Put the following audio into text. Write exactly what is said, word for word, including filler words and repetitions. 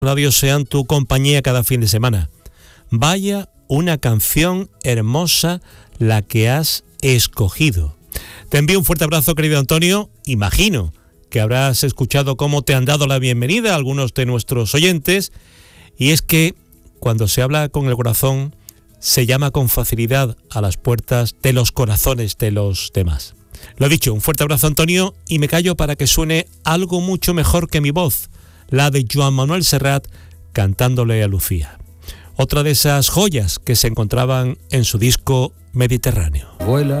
radios sean tu compañía cada fin de semana. Vaya una canción hermosa la que has escogido. Te envío un fuerte abrazo, querido Antonio. Imagino que habrás escuchado cómo te han dado la bienvenida a algunos de nuestros oyentes, y es que cuando se habla con el corazón se llama con facilidad a las puertas de los corazones de los demás. Lo dicho, un fuerte abrazo, Antonio, y me callo para que suene algo mucho mejor que mi voz, la de Joan Manuel Serrat cantándole a Lucía. Otra de esas joyas que se encontraban en su disco Mediterráneo. Vuela